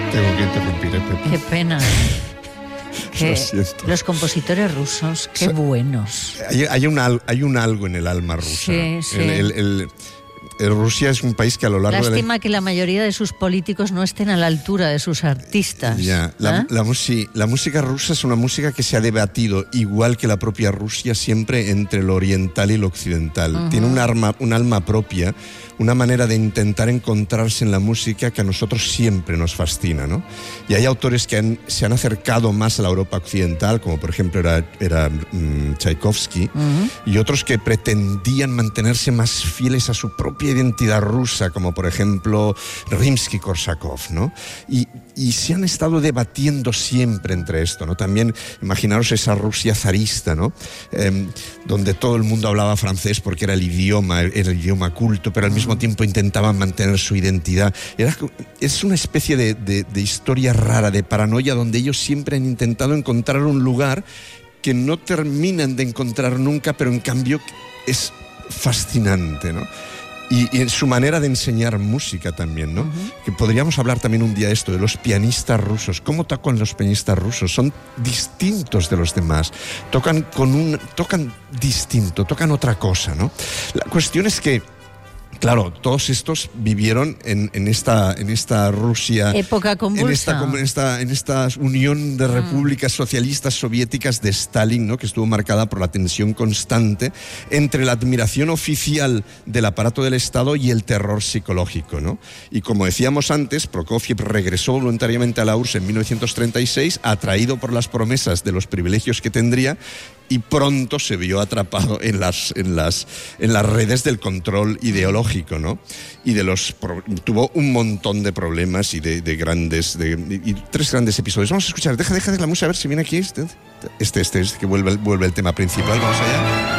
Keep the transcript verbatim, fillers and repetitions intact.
Tengo que interrumpir, ¿eh, Pepe? Qué pena, ¿eh? Que Lo siento. los compositores rusos, qué O sea, buenos. Hay, hay, un, al- hay un algo en el alma rusa. Sí, sí. El- el- el- el Rusia es un país que a lo largo de la... Lástima que la mayoría de sus políticos no estén a la altura de sus artistas. Ya, la, ¿eh? la, musi- la música rusa es una música que se ha debatido, igual que la propia Rusia, siempre entre lo oriental y lo occidental. Ujú. Tiene un, arma, un alma propia, una manera de intentar encontrarse en la música que a nosotros siempre nos fascina, ¿no? Y hay autores que han- se han acercado más a la Europa occidental, como por ejemplo era, era mm, Tchaikovsky, Ujú. y otros que pretendían mantenerse más fieles a su propia identidad rusa, como por ejemplo Rimsky-Korsakov, ¿no? Y, y se han estado debatiendo siempre entre esto, ¿no? También imaginaros esa Rusia zarista, ¿no? Eh, donde todo el mundo hablaba francés porque era el idioma, era el idioma culto, pero al mismo tiempo intentaban mantener su identidad. Era, es una especie de, de, de historia rara, de paranoia, donde ellos siempre han intentado encontrar un lugar que no terminan de encontrar nunca, pero en cambio es fascinante, ¿no? Y, y en su manera de enseñar música también, ¿no? Uh-huh. Que podríamos hablar también un día de esto, de los pianistas rusos. ¿Cómo tocan los pianistas rusos? Son distintos de los demás. Tocan con un, tocan distinto, tocan otra cosa, ¿no? La cuestión es que, claro, todos estos vivieron en, en, esta, en esta Rusia... Época convulsa. En esta, en esta, en esta unión de repúblicas mm. socialistas soviéticas de Stalin, ¿no? Que estuvo marcada por la tensión constante entre la admiración oficial del aparato del Estado y el terror psicológico, ¿no? Y como decíamos antes, Prokofiev regresó voluntariamente a la U R S S en mil novecientos treinta y seis, atraído por las promesas de los privilegios que tendría, y pronto se vio atrapado en las, en las, en las redes del control ideológico, ¿no? Y de los tuvo un montón de problemas y de, de grandes, de, y tres grandes episodios. Vamos a escuchar, deja, deja de la música, a ver si viene aquí este, este, este, este que vuelve, vuelve el tema principal. Vamos allá.